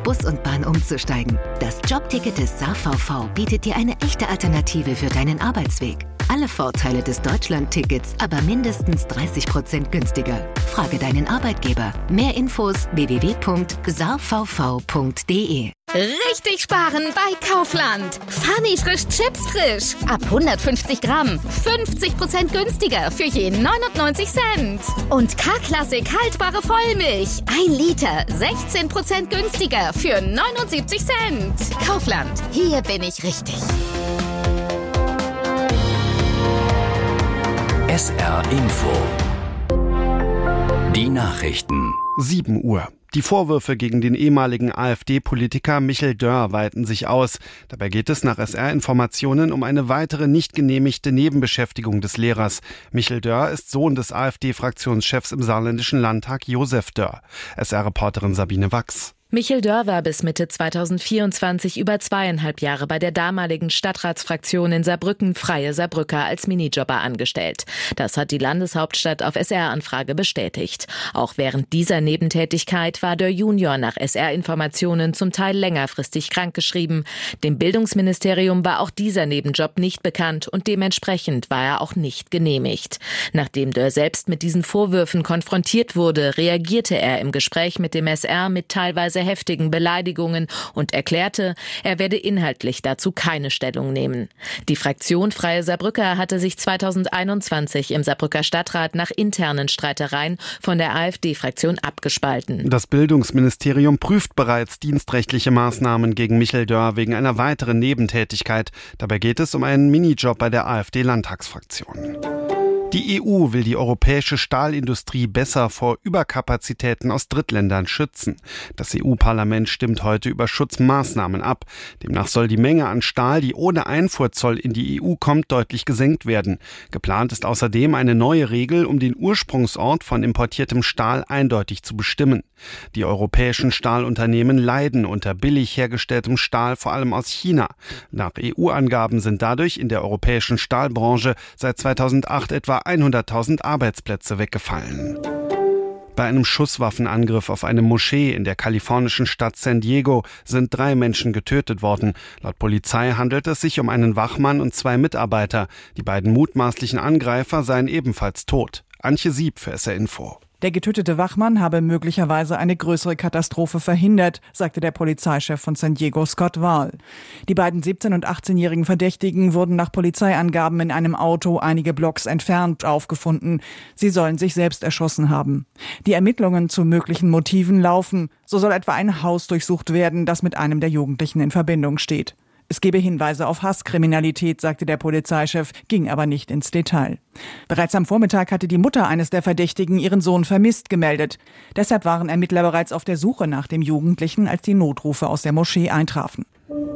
Bus und Bahn umzusteigen. Das Jobticket des SaVV bietet dir eine echte Alternative für deinen Arbeitsweg. Alle Vorteile des Deutschland-Tickets, aber mindestens 30% günstiger. Frage deinen Arbeitgeber. Mehr Infos www.savv.de. Richtig sparen bei Kaufland. Funny frisch Chips frisch. Ab 150 Gramm. 50% günstiger für je 99 Cent. Und K-Klassik haltbare Vollmilch. 1 Liter. 16% günstiger für 79 Cent. Kaufland. Hier bin ich richtig. SR Info. Die Nachrichten. 7 Uhr. Die Vorwürfe gegen den ehemaligen AfD-Politiker Michel Dörr weiten sich aus. Dabei geht es nach SR-Informationen um eine weitere nicht genehmigte Nebenbeschäftigung des Lehrers. Michel Dörr ist Sohn des AfD-Fraktionschefs im Saarländischen Landtag Josef Dörr. SR-Reporterin Sabine Wachs. Michel Dörr war bis Mitte 2024 über 2,5 Jahre bei der damaligen Stadtratsfraktion in Saarbrücken Freie Saarbrücker als Minijobber angestellt. Das hat die Landeshauptstadt auf SR-Anfrage bestätigt. Auch während dieser Nebentätigkeit war Dörr Junior nach SR-Informationen zum Teil längerfristig krankgeschrieben. Dem Bildungsministerium war auch dieser Nebenjob nicht bekannt und dementsprechend war er auch nicht genehmigt. Nachdem Dörr selbst mit diesen Vorwürfen konfrontiert wurde, reagierte er im Gespräch mit dem SR mit teilweise heftigen Beleidigungen und erklärte, er werde inhaltlich dazu keine Stellung nehmen. Die Fraktion Freie Saarbrücker hatte sich 2021 im Saarbrücker Stadtrat nach internen Streitereien von der AfD-Fraktion abgespalten. Das Bildungsministerium prüft bereits dienstrechtliche Maßnahmen gegen Michel Dörr wegen einer weiteren Nebentätigkeit. Dabei geht es um einen Minijob bei der AfD-Landtagsfraktion. Die EU will die europäische Stahlindustrie besser vor Überkapazitäten aus Drittländern schützen. Das EU-Parlament stimmt heute über Schutzmaßnahmen ab. Demnach soll die Menge an Stahl, die ohne Einfuhrzoll in die EU kommt, deutlich gesenkt werden. Geplant ist außerdem eine neue Regel, um den Ursprungsort von importiertem Stahl eindeutig zu bestimmen. Die europäischen Stahlunternehmen leiden unter billig hergestelltem Stahl, vor allem aus China. Nach EU-Angaben sind dadurch in der europäischen Stahlbranche seit 2008 etwa 100.000 Arbeitsplätze weggefallen. Bei einem Schusswaffenangriff auf eine Moschee in der kalifornischen Stadt San Diego sind 3 Menschen getötet worden. Laut Polizei handelt es sich um einen Wachmann und 2 Mitarbeiter. Die beiden mutmaßlichen Angreifer seien ebenfalls tot. Antje Sieb für SR Info. Der getötete Wachmann habe möglicherweise eine größere Katastrophe verhindert, sagte der Polizeichef von San Diego, Scott Wahl. Die beiden 17- und 18-jährigen Verdächtigen wurden nach Polizeiangaben in einem Auto einige Blocks entfernt aufgefunden. Sie sollen sich selbst erschossen haben. Die Ermittlungen zu möglichen Motiven laufen. So soll etwa ein Haus durchsucht werden, das mit einem der Jugendlichen in Verbindung steht. Es gebe Hinweise auf Hasskriminalität, sagte der Polizeichef, ging aber nicht ins Detail. Bereits am Vormittag hatte die Mutter eines der Verdächtigen ihren Sohn vermisst gemeldet. Deshalb waren Ermittler bereits auf der Suche nach dem Jugendlichen, als die Notrufe aus der Moschee eintrafen.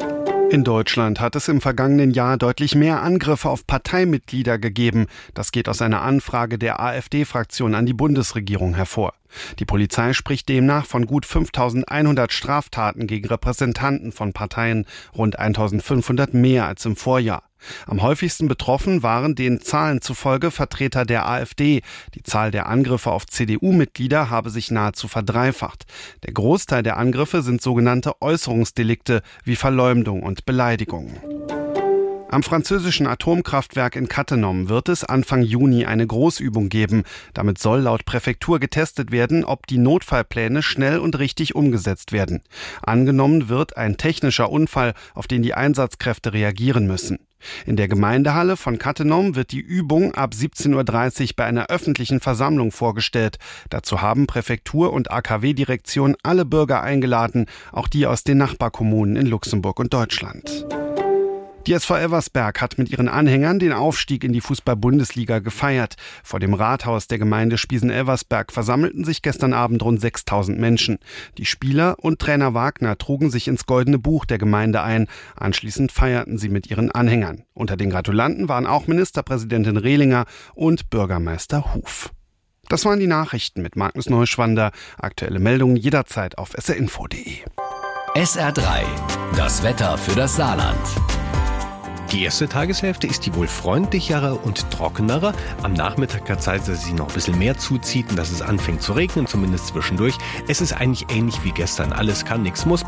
In Deutschland hat es im vergangenen Jahr deutlich mehr Angriffe auf Parteimitglieder gegeben. Das geht aus einer Anfrage der AfD-Fraktion an die Bundesregierung hervor. Die Polizei spricht demnach von gut 5.100 Straftaten gegen Repräsentanten von Parteien, rund 1.500 mehr als im Vorjahr. Am häufigsten betroffen waren den Zahlen zufolge Vertreter der AfD. Die Zahl der Angriffe auf CDU-Mitglieder habe sich nahezu verdreifacht. Der Großteil der Angriffe sind sogenannte Äußerungsdelikte wie Verleumdung und Beleidigung. Am französischen Atomkraftwerk in Cattenom wird es Anfang Juni eine Großübung geben. Damit soll laut Präfektur getestet werden, ob die Notfallpläne schnell und richtig umgesetzt werden. Angenommen wird ein technischer Unfall, auf den die Einsatzkräfte reagieren müssen. In der Gemeindehalle von Cattenom wird die Übung ab 17.30 Uhr bei einer öffentlichen Versammlung vorgestellt. Dazu haben Präfektur und AKW-Direktion alle Bürger eingeladen, auch die aus den Nachbarkommunen in Luxemburg und Deutschland. Die SV Elversberg hat mit ihren Anhängern den Aufstieg in die Fußball-Bundesliga gefeiert. Vor dem Rathaus der Gemeinde Spiesen-Elversberg versammelten sich gestern Abend rund 6.000 Menschen. Die Spieler und Trainer Wagner trugen sich ins Goldene Buch der Gemeinde ein. Anschließend feierten sie mit ihren Anhängern. Unter den Gratulanten waren auch Ministerpräsidentin Rehlinger und Bürgermeister Huf. Das waren die Nachrichten mit Magnus Neuschwander. Aktuelle Meldungen jederzeit auf srinfo.de. SR3, das Wetter für das Saarland. Die erste Tageshälfte ist die wohl freundlichere und trockenere. Am Nachmittag kann es sein, dass es sich noch ein bisschen mehr zuzieht und dass es anfängt zu regnen, zumindest zwischendurch. Es ist eigentlich ähnlich wie gestern. Alles kann, nichts muss.